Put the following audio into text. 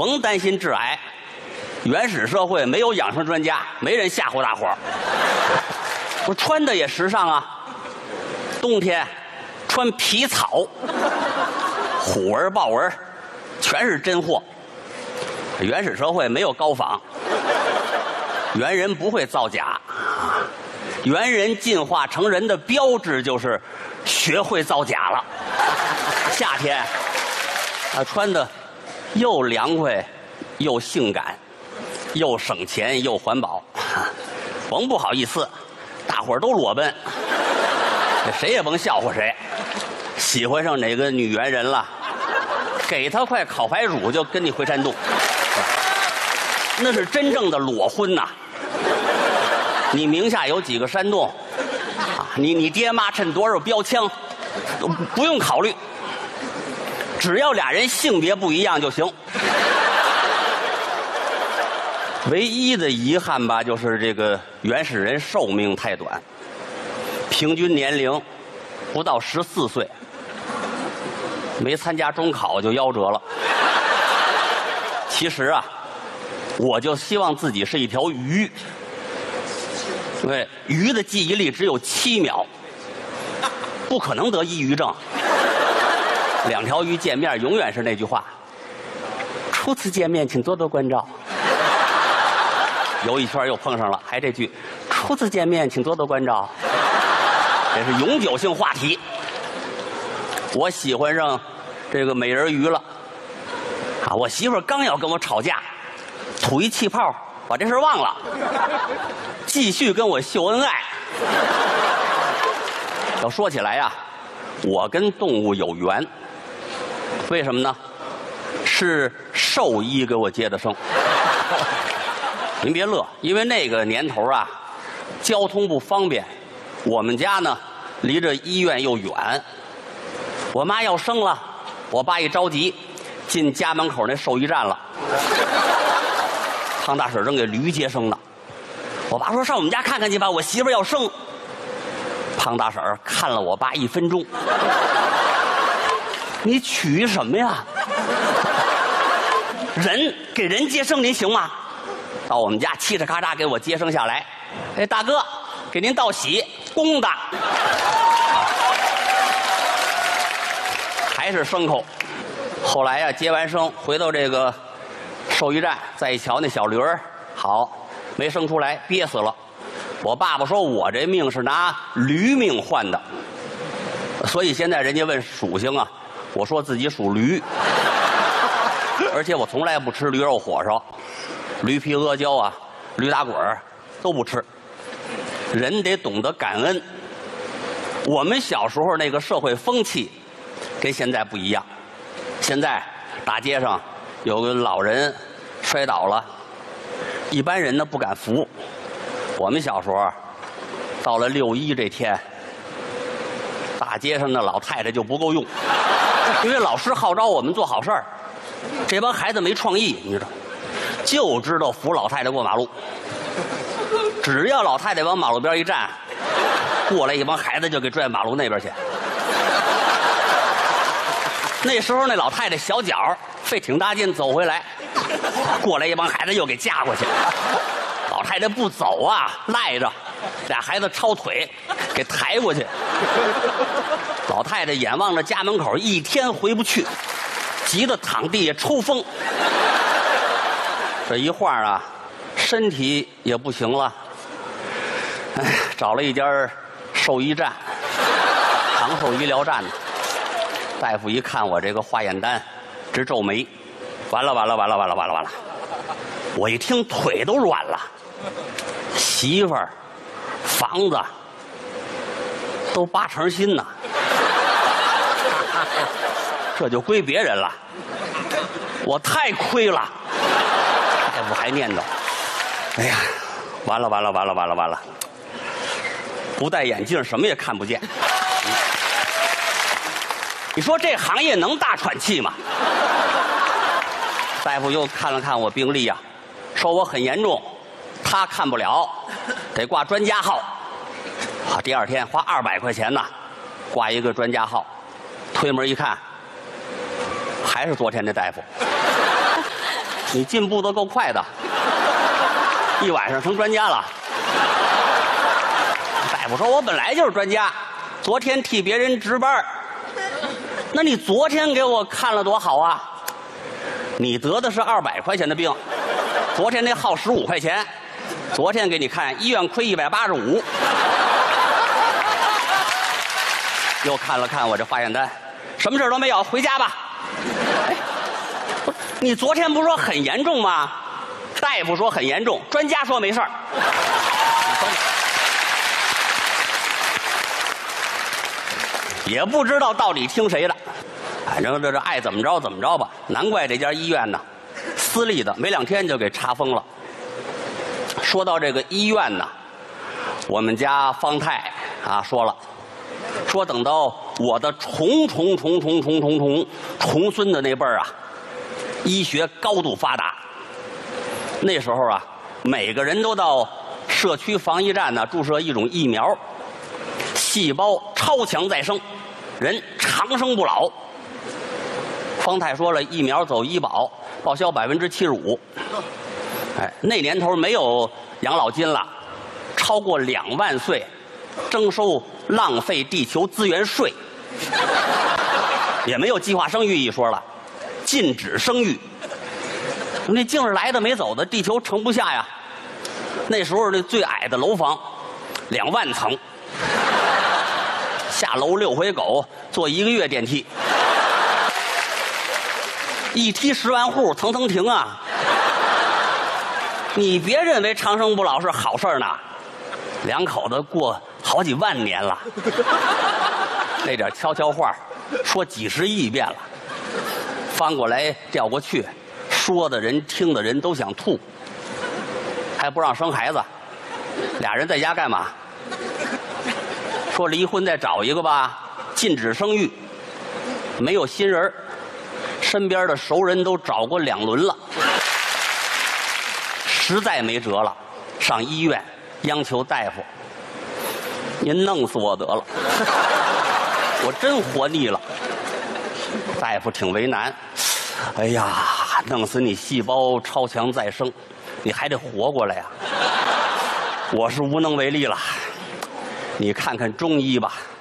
甭担心致癌。原始社会没有养生专家，没人吓唬大伙儿。我穿的也时尚啊，冬天穿皮草，虎纹豹纹全是真货。原始社会没有高仿，猿人不会造假。猿人进化成人的标志就是学会造假了。夏天穿的又凉快又性感，又省钱又环保。甭不好意思，大伙儿都裸奔，谁也甭笑话谁。喜欢上哪个女猿人了，给她块烤排乳就跟你回山洞，那是真正的裸婚呐。你名下有几个山洞啊？你爹妈趁多少标枪，都不用考虑，只要俩人性别不一样就行。唯一的遗憾吧，就是这个原始人寿命太短，平均年龄不到14岁，没参加中考就夭折了。其实啊，我就希望自己是一条鱼。对，鱼的记忆力只有7秒，不可能得抑郁症。两条鱼见面永远是那句话：初次见面请多多关照。游一圈又碰上了，还这句：初次见面请多多关照。这是永久性话题。我喜欢上这个美人鱼了啊！我媳妇儿刚要跟我吵架，吐一气泡，把这事忘了，继续跟我秀恩爱。要说起来呀，我跟动物有缘，为什么呢？是兽医给我接的生。您别乐，因为那个年头啊，交通不方便，我们家呢离着医院又远，我妈要生了，我爸一着急，进家门口那兽医站了。胖大婶正给驴接生呢，我爸说上我们家看看去吧，我媳妇要生。胖大婶看了我爸1分钟，你取什么呀？人给人接生您行吗？到我们家嘁哧咔嚓给我接生下来。哎，大哥，给您道喜，公的，还是牲口。后来呀，接完生回到这个兽医站，再一瞧那小驴儿，好，没生出来，憋死了。我爸爸说我这命是拿驴命换的，所以现在人家问属性啊，我说自己属驴，而且我从来不吃驴肉火烧、驴皮阿胶啊、驴打滚都不吃。人得懂得感恩。我们小时候那个社会风气跟现在不一样，现在大街上有个老人摔倒了，一般人呢不敢扶。我们小时候到了6·1这天，大街上的老太太就不够用，因为老师号召我们做好事儿。这帮孩子没创意，你知道，就知道扶老太太过马路。只要老太太往马路边一站，过来一帮孩子就给拽马路那边去。那时候那老太太小脚费挺大劲走回来，过来一帮孩子又给架过去。老太太不走啊，赖着，俩孩子抄腿给抬过去。老太太眼望着家门口一天回不去，急得躺地下抽风。这一晃啊，身体也不行了。哎，找了一家兽医站，长寿医疗站。大夫一看我这个化验单，直皱眉，完了！我一听腿都软了，媳妇儿、房子都8成新呢，这就归别人了，我太亏了。大夫还念叨：“哎呀，完了！不戴眼镜什么也看不见。”你说这行业能大喘气吗？大夫又看了看我病历啊，说我很严重，他看不了，得挂专家号。第二天花200块钱呢，挂一个专家号。推门一看，还是昨天的大夫。 你进步的够快的，一晚上成专家了。大夫说：“我本来就是专家，昨天替别人值班。那你昨天给我看了多好啊！你得的是200块钱的病，昨天那耗15块钱，昨天给你看医院亏185。”又看了看我这化验单，什么事都没有，回家吧。哎，你昨天不是说很严重吗？大夫说很严重，专家说没事儿。也不知道到底听谁的，反正这爱怎么着怎么着吧。难怪这家医院呢，私立的，没2天就给查封了。说到这个医院呢，我们家方太啊说了，说等到我的重孙的那辈儿啊，医学高度发达，那时候啊，每个人都到社区防疫站呢注射一种疫苗，细胞超强再生，人长生不老。方太说了，疫苗走医保，报销75%。哎，那年头没有养老金了，超过2万岁，征收浪费地球资源税，也没有计划生育一说了，禁止生育。那净是来的没走的，地球盛不下呀。那时候那最矮的楼房，2万层，下楼6回狗，坐1个月电梯，一梯10万户，层层停啊！你别认为长生不老是好事呢，2口子过好几万年了，那点悄悄话说几10亿遍了，翻过来调过去，说的人听的人都想吐，还不让生孩子，2人在家干嘛？说离婚再找一个吧，禁止生育，没有新人，身边的熟人都找过2轮了，实在没辙了，上医院央求大夫，您弄死我得了，我真活腻了。大夫挺为难，哎呀，弄死你细胞超强再生，你还得活过来呀，我是无能为力了，你看看中医吧。